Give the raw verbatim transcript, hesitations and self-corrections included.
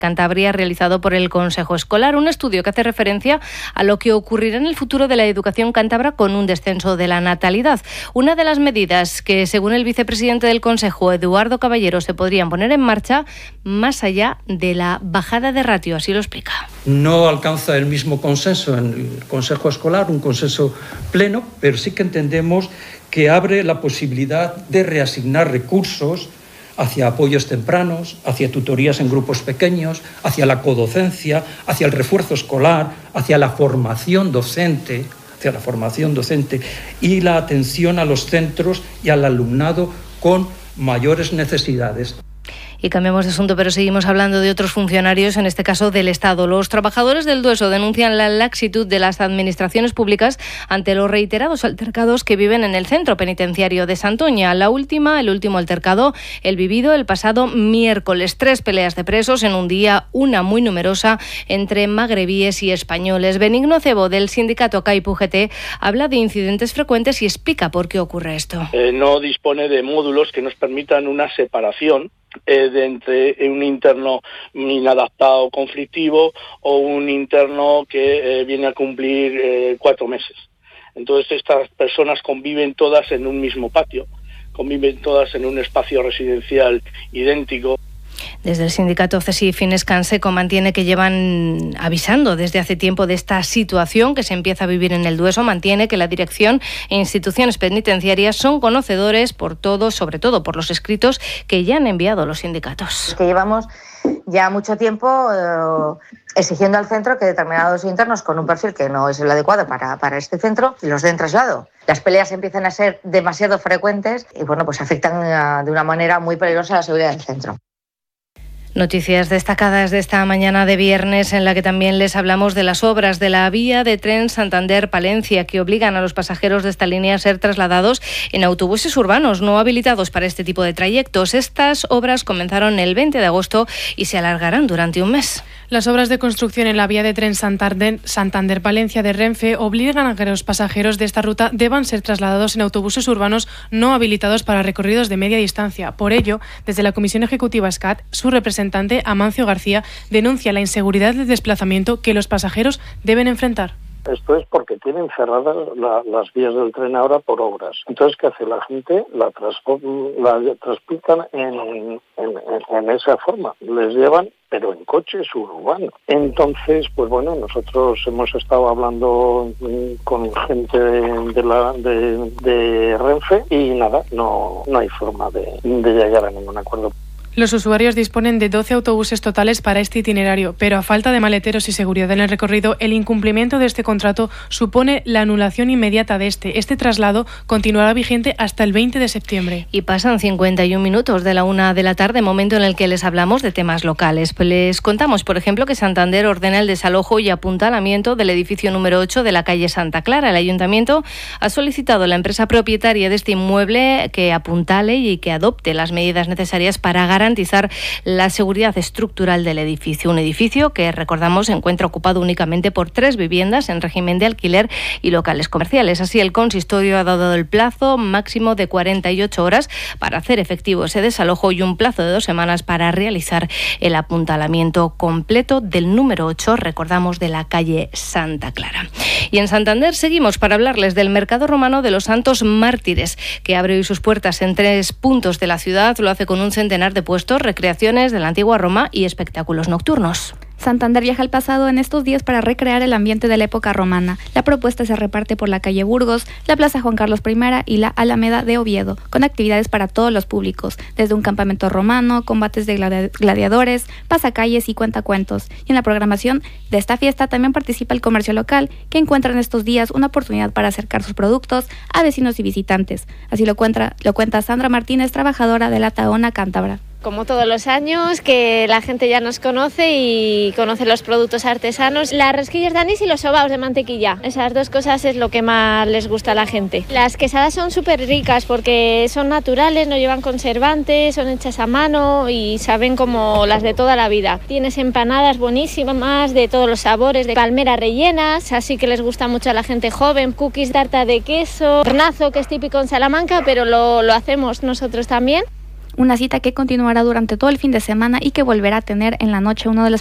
Cantabria, realizado por el Consejo Escolar, un estudio que hace referencia a lo que ocurrirá en el futuro de la educación cántabra con un descenso de la natalidad. Una de las medidas que, según el vicepresidente del Consejo, Eduardo Caballero, se podrían poner en marcha más allá de la bajada de ratio, así lo explica. No alcanza el mismo consenso en el Consejo Escolar, un consenso pleno, pero sí que entendemos que abre la posibilidad de reasignar recursos hacia apoyos tempranos, hacia tutorías en grupos pequeños, hacia la codocencia, hacia el refuerzo escolar, hacia la formación docente, hacia la formación docente y la atención a los centros y al alumnado con mayores necesidades. Y cambiamos de asunto, pero seguimos hablando de otros funcionarios, en este caso del Estado. Los trabajadores del Dueso denuncian la laxitud de las administraciones públicas ante los reiterados altercados que viven en el centro penitenciario de Santoña. La última, el último altercado, el vivido el pasado miércoles. Tres peleas de presos en un día, una muy numerosa entre magrebíes y españoles. Benigno Cebo, del sindicato C A I P U G T, habla de incidentes frecuentes y explica por qué ocurre esto. Eh, no dispone de módulos que nos permitan una separación Eh, de entre un interno inadaptado conflictivo o un interno que eh, viene a cumplir eh, cuatro meses. Entonces estas personas conviven todas en un mismo patio, conviven todas en un espacio residencial idéntico. Desde el sindicato C S I Finescanseco mantiene que llevan avisando desde hace tiempo de esta situación que se empieza a vivir en el Dueso. Mantiene que la dirección e instituciones penitenciarias son conocedores por todo, sobre todo por los escritos que ya han enviado los sindicatos. Que llevamos ya mucho tiempo eh, exigiendo al centro que determinados internos con un perfil que no es el adecuado para, para este centro los den traslado. Las peleas empiezan a ser demasiado frecuentes y bueno, pues afectan a, de una manera muy peligrosa a la seguridad del centro. Noticias destacadas de esta mañana de viernes, en la que también les hablamos de las obras de la vía de tren Santander-Palencia, que obligan a los pasajeros de esta línea a ser trasladados en autobuses urbanos no habilitados para este tipo de trayectos. Estas obras comenzaron el veinte de agosto y se alargarán durante un mes. Las obras de construcción en la vía de tren Santander-Palencia de Renfe obligan a que los pasajeros de esta ruta deban ser trasladados en autobuses urbanos no habilitados para recorridos de media distancia. Por ello, desde la Comisión Ejecutiva S C A T, su representante Amancio García denuncia la inseguridad de desplazamiento que los pasajeros deben enfrentar. Esto es porque tienen cerradas la, las vías del tren ahora por obras. Entonces, ¿qué hace la gente? La, la transportan en, en, en esa forma. Les llevan, pero en coches urbanos. Entonces, pues bueno, nosotros hemos estado hablando con gente de, de, la, de, de Renfe y nada, no, no hay forma de, de llegar a ningún acuerdo. Los usuarios disponen de doce autobuses totales para este itinerario, pero a falta de maleteros y seguridad en el recorrido, el incumplimiento de este contrato supone la anulación inmediata de este. Este traslado continuará vigente hasta el veinte de septiembre. Y pasan cincuenta y un minutos de la una de la tarde, momento en el que les hablamos de temas locales. Les contamos, por ejemplo, que Santander ordena el desalojo y apuntalamiento del edificio número ocho de la calle Santa Clara. El Ayuntamiento ha solicitado a la empresa propietaria de este inmueble que apuntale y que adopte las medidas necesarias para garantizar garantizar la seguridad estructural del edificio. Un edificio que, recordamos, se encuentra ocupado únicamente por tres viviendas en régimen de alquiler y locales comerciales. Así, el consistorio ha dado el plazo máximo de cuarenta y ocho horas para hacer efectivo ese desalojo y un plazo de dos semanas para realizar el apuntalamiento completo del número ocho, recordamos, de la calle Santa Clara. Y en Santander seguimos para hablarles del Mercado Romano de los Santos Mártires, que abre hoy sus puertas en tres puntos de la ciudad. Lo hace con un centenar de puestos, recreaciones de la antigua Roma y espectáculos nocturnos. Santander viaja al pasado en estos días para recrear el ambiente de la época romana. La propuesta se reparte por la calle Burgos, la Plaza Juan Carlos primero y la Alameda de Oviedo, con actividades para todos los públicos, desde un campamento romano, combates de gladiadores, pasacalles y cuentacuentos. Y en la programación de esta fiesta también participa el comercio local, que encuentra en estos días una oportunidad para acercar sus productos a vecinos y visitantes. Así lo cuenta, lo cuenta Sandra Martínez, trabajadora de la Tahona Cántabra. Como todos los años, que la gente ya nos conoce y conoce los productos artesanos, las rosquillas de anís y los sobaos de mantequilla. Esas dos cosas es lo que más les gusta a la gente. Las quesadas son súper ricas porque son naturales, no llevan conservantes, son hechas a mano y saben como las de toda la vida. Tienes empanadas buenísimas de todos los sabores, de palmeras rellenas, así que les gusta mucho a la gente joven. Cookies, tarta de queso, hornazo, que es típico en Salamanca, pero lo, lo hacemos nosotros también. Una cita que continuará durante todo el fin de semana y que volverá a tener en la noche uno de los